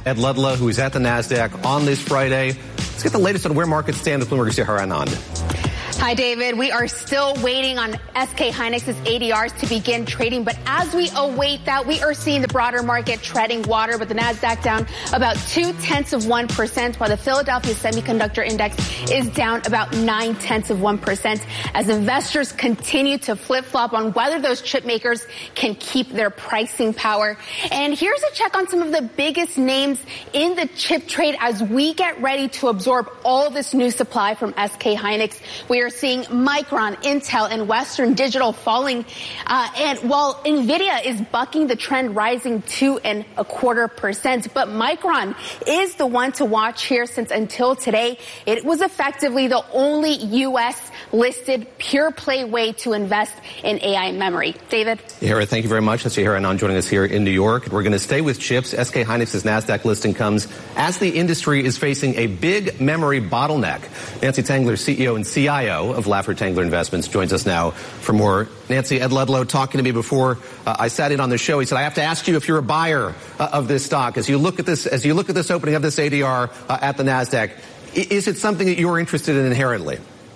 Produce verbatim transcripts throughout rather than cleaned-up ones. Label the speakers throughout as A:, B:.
A: Ed Ludlow, who is at the NASDAQ on this Friday. Let's get the latest on where markets stand with Bloomberg's Sahara Anand.
B: Hi, David. We are still waiting on S K Hynix's A D Rs to begin trading, but as we await that, we are seeing the broader market treading water, with the NASDAQ down about two-tenths of one percent, while the Philadelphia Semiconductor Index is down about nine-tenths of one percent, as investors continue to flip-flop on whether those chip makers can keep their pricing power. And here's a check on some of the biggest names in the chip trade as we get ready to absorb all this new supply from S K Hynix. We are seeing Micron, Intel, and Western Digital falling. Uh, and while NVIDIA is bucking the trend, rising two and a quarter percent. But Micron is the one to watch here, since until today, it was effectively the only U S listed pure play way to invest in A I memory. David?
A: Sahara, thank you very much. That's Sahara Anand joining us here in New York. We're going to stay with chips. S K Hynix's NASDAQ listing comes as the industry is facing a big memory bottleneck. Nancy Tengler, C E O and C I O of Laffer Tengler Investments, joins us now for more. Nancy, Ed Ludlow talking to me before uh, I sat in on the show. He said, I have to ask you if you're a buyer uh, of this stock. As you look at this, as you look at this opening of this A D R uh, at the NASDAQ, is it something that you're interested in inherently?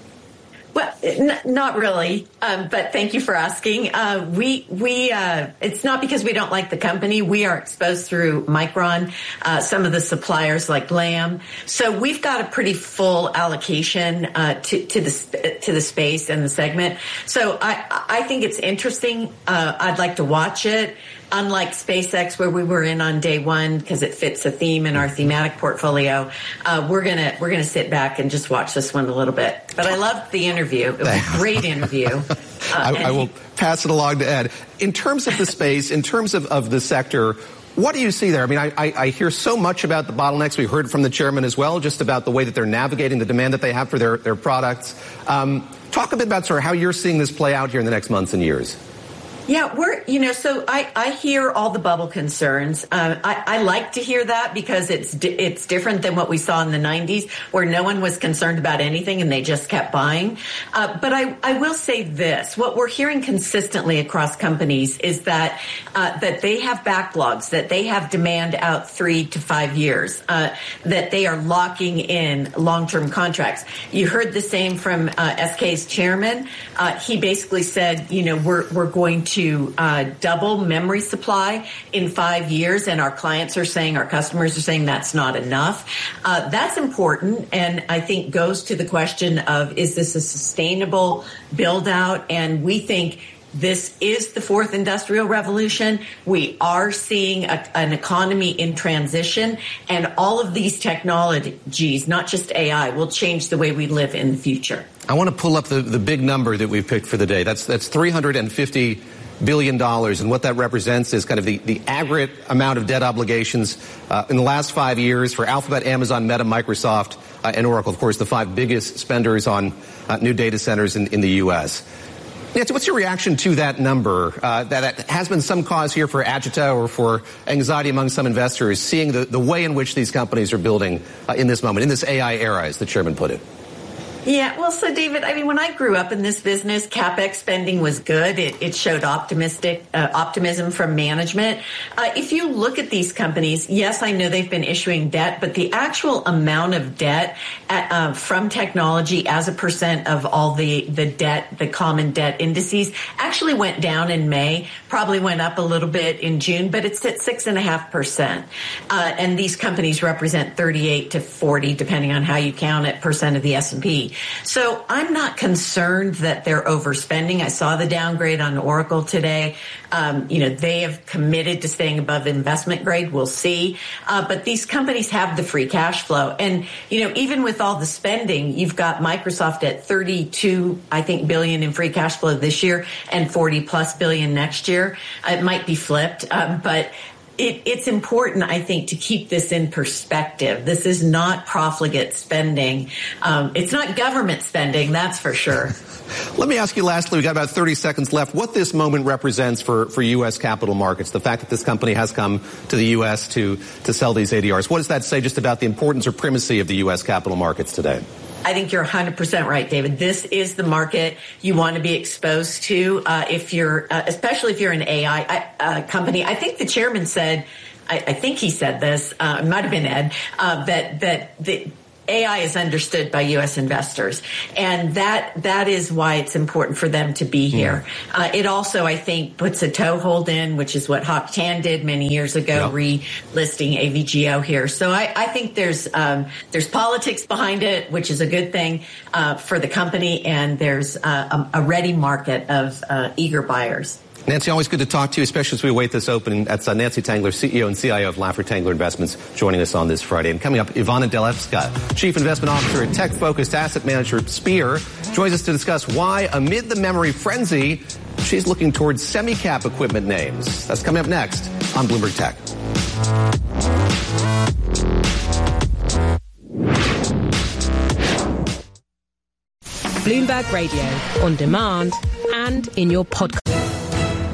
C: Well, n- not really, um, but thank you for asking. Uh, we, we, uh, it's not because we don't like the company. We are exposed through Micron, uh, some of the suppliers like Lam. So we've got a pretty full allocation, uh, to, to the, to the space and the segment. So I, I think it's interesting. Uh, I'd like to watch it. Unlike SpaceX, where we were in on day one because it fits a theme in our thematic portfolio, uh, we're gonna we're gonna sit back and just watch this one a little bit. But I loved the interview; it was a great interview. Uh,
A: I, I will pass it along to Ed. In terms of the space, in terms of, of the sector, what do you see there? I mean, I, I, I hear so much about the bottlenecks. We heard from the chairman as well, just about the way that they're navigating the demand that they have for their their products. Um, talk a bit about sort of how you're seeing this play out here in the next months and years.
C: Yeah, we're, you know, so I, I hear all the bubble concerns. Uh, I, I like to hear that because it's di- it's different than what we saw in the nineties, where no one was concerned about anything and they just kept buying. Uh, but I, I will say this. What we're hearing consistently across companies is that uh, that they have backlogs, that they have demand out three to five years, uh, that they are locking in long-term contracts. You heard the same from uh, S K's chairman. Uh, he basically said, you know, we're we're going to to uh, double memory supply in five years, and our clients are saying, our customers are saying that's not enough. Uh, that's important, and I think goes to the question of, is this a sustainable build out? And we think this is the fourth industrial revolution. We are seeing a, an economy in transition, and all of these technologies, not just A I, will change the way we live in the future.
A: I want to pull up the, the big number that we've picked for the day. That's that's three hundred fifty billion dollars, and what that represents is kind of the, the aggregate amount of debt obligations uh, in the last five years for Alphabet, Amazon, Meta, Microsoft, uh, and Oracle, of course, the five biggest spenders on uh, new data centers in, in the U S. Nancy, what's your reaction to that number? Uh, that, that has been some cause here for agita or for anxiety among some investors, seeing the, the way in which these companies are building uh, in this moment, in this A I era, as the chairman put it.
C: Yeah, well, so David, I mean, when I grew up in this business, CapEx spending was good. It, it showed optimistic uh, optimism from management. Uh, if you look at these companies, yes, I know they've been issuing debt, but the actual amount of debt at, uh, from technology as a percent of all the, the debt, the common debt indices, actually went down in May, probably went up a little bit in June, but it's at six and a half percent. Uh, and these companies represent thirty-eight to forty, depending on how you count it, percent of the S and P. So I'm not concerned that they're overspending. I saw the downgrade on Oracle today. Um, you know, they have committed to staying above investment grade. We'll see. Uh, but these companies have the free cash flow. And, you know, even with all the spending, you've got Microsoft at thirty-two, I think, billion in free cash flow this year and forty plus billion next year. It might be flipped, um, but It, it's important, I think, to keep this in perspective. This is not profligate spending. Um, it's not government spending, that's for sure.
A: Let me ask you lastly, we've got about thirty seconds left, what this moment represents for, for U S capital markets, the fact that this company has come to the U S to, to sell these A D Rs. What does that say just about the importance or primacy of the U S capital markets today?
C: I think you're one hundred percent right, David. This is the market you want to be exposed to uh, if you're, uh, especially if you're an A I uh, company. I think the chairman said I, I think he said this, uh, it might have been Ed, uh, that, that the A I is understood by U S investors, and that that is why it's important for them to be here. Yeah. Uh, it also, I think, puts a toehold in, which is what Hock Tan did many years ago, yeah. relisting A V G O here. So I, I think there's um, there's politics behind it, which is a good thing uh, for the company, and there's uh, a, a ready market of uh, eager buyers.
A: Nancy, always good to talk to you, especially as we await this opening. That's uh, Nancy Tengler, C E O and C I O of Laffer Tengler Investments, joining us on this Friday. And coming up, Ivana Delevska, Chief Investment Officer at tech-focused asset manager Spear, joins us to discuss why, amid the memory frenzy, she's looking towards semi-cap equipment names. That's coming up next on Bloomberg Tech.
D: Bloomberg Radio, on demand and in your podcast.